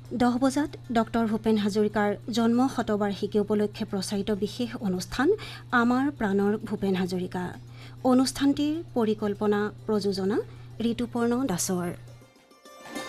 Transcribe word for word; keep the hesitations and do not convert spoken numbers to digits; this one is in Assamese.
দহ বজাত ডক্টৰ ভূপেন হাজৰিকাৰ জন্ম শতবাৰ্ষিকী উপলক্ষে প্ৰচাৰিত বিশেষ অনুষ্ঠান আমাৰ প্ৰাণৰ ভূপেন হাজৰিকা অনুষ্ঠানটিৰ পৰিকল্পনা প্ৰযোজনা ঋতুপৰ্ণ দাসৰ।